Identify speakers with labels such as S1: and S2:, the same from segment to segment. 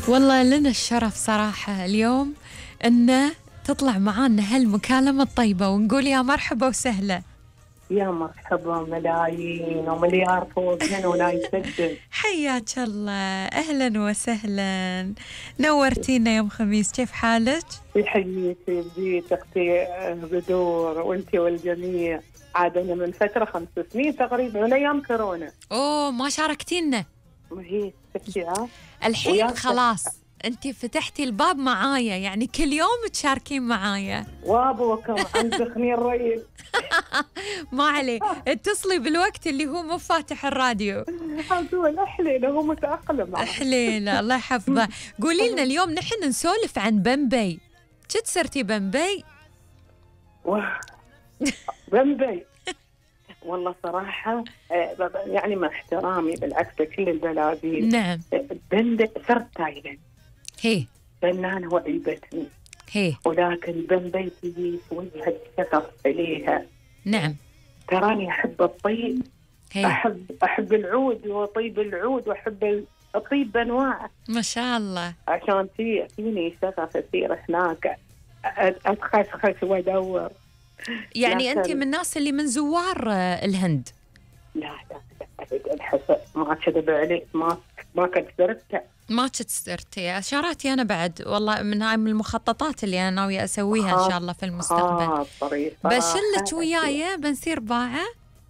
S1: والله لنا الشرف صراحة اليوم أن تطلع معانا هالمكالمة الطيبة ونقول يا مرحبا وسهلا.
S2: يا مرحبا ملايين ومليار فوق هنا ولا يسجل.
S1: حياك الله، أهلا وسهلا، نورتينا يوم خميس، كيف حالك؟
S2: يحييكي بيت أختي بدور وأنتي والجميع. عاد أنا من فترة 5 سنين تقريبا من أيام كورونا.
S1: أوه ما شاركتينا.
S2: ما هي شفتي
S1: الحين خلاص أنتي فتحتي الباب معايا، يعني كل يوم تشاركين معايا.
S2: وابوكم عندخني الريل.
S1: ما عليه، اتصلي بالوقت اللي هو مو فاتح الراديو.
S2: أقول أحلينا هو متأقلم.
S1: أحلينا الله يحفظه. قولي لنا اليوم نحن نسولف عن بمبي. شد صرتي بمبي؟
S2: بمبي والله صراحة يعني مع احترامي بالعكس لكل البلادين.
S1: نعم.
S2: بمبي صرت تايلاند.
S1: هي
S2: فنان وعيبتني.
S1: هي
S2: ولكن بمبي تجي وجهة شغف إليها.
S1: نعم.
S2: تراني أحب الطيب.
S1: هي.
S2: أحب العود وطيب العود وأحب الطيب بأنواعه.
S1: ما شاء الله.
S2: عشان فيني شغف أصير هناك أتخشخش وأدور.
S1: يعني أنت من الناس اللي من زوار الهند؟
S2: لا أبدا حسب ما كذب عليك، ما كسرتها.
S1: ما كسرتي، شاراتي أنا بعد والله من هاي من المخططات اللي أنا ناوية أسويها إن شاء الله في المستقبل. بشلك وياي بنصير باعة.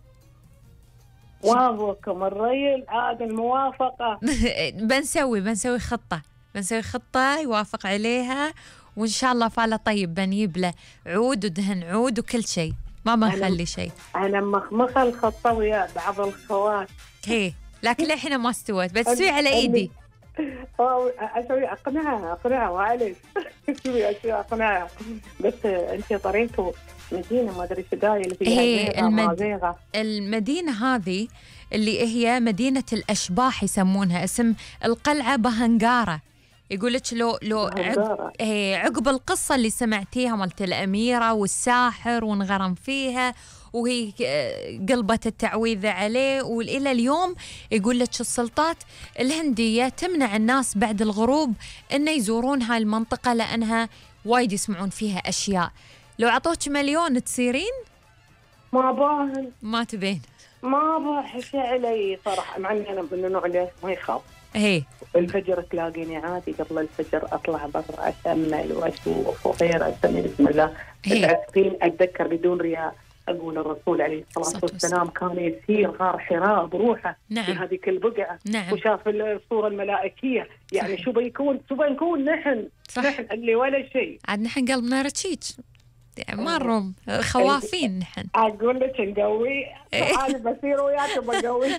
S2: وابوكم الريل هذا الموافقة.
S1: بنسوي خطة يوافق عليها، وإن شاء الله فاله طيب بنجيب له عود ودهن عود وكل شيء، ما نخلي شيء.
S2: أنا مخمخة الخطة ويا بعض الخوات.
S1: هي لكن الحين ما استوت، بس تسوي على إيدي.
S2: أسوي أقنعها وعليش. أسوي أقنعها. بس أنت طريقته مدينة ما أدري شو دايل فيها.
S1: المدينة هذه اللي هي مدينة الأشباح يسمونها، اسم القلعة بهنغارة. يقولك لو عقب القصة اللي سمعتيها مالت الأميرة والساحر وانغرم فيها وهي قلبت التعويذة عليه، وإلى اليوم يقولك السلطات الهندية تمنع الناس بعد الغروب إنه يزورون هاي المنطقة لأنها وايد يسمعون فيها أشياء. لو عطوك مليون تسيرين؟
S2: ما باهن.
S1: ما تبين.
S2: ما باحش علي صراحة، مع إني أنا من النوع اللي ما يخاف.
S1: هي
S2: الفجر تلاقيني عادي قبل الفجر أطلع برا أتأمل وأشوف وغير أسمي بسم الله. أتذكر بدون رياء أقول الرسول عليه الصلاة والسلام كان يسير غار حراء بروحه.
S1: نعم.
S2: في هذيك البقعة.
S1: نعم.
S2: وشاف الصورة الملائكية. يعني صحيح. شو بنكون نحن اللي ولا شيء.
S1: عاد نحن قلبنا رشيد يعني مرهم خوافين نحن.
S2: أقول لك نقوي. أنا بصير وياك بقوي.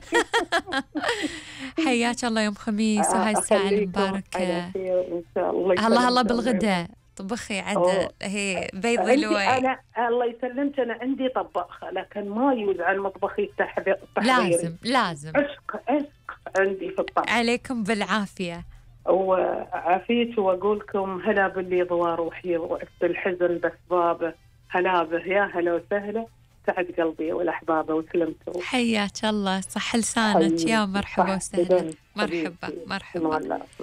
S1: حياك الله يوم خميس وهاي الساعة المباركة.
S2: إن شاء الله.
S1: هلا بالغداء طبخي عاد هي بيض لوي.
S2: أنا الله يسلمك أنا عندي طباخة لكن ما يوز عن مطبخي التحضير.
S1: لازم
S2: عشق عندي في الطبخ.
S1: عليكم بالعافية
S2: وعافيت وأقولكم هلا باللي ضوى روحي بالحزن بسبابه. هلا به يا هلا وسهلا، سعد قلبي والأحباب وسلمتوا.
S1: حياك الله، صح لسانك، يا مرحبا وسهلا. مرحبا.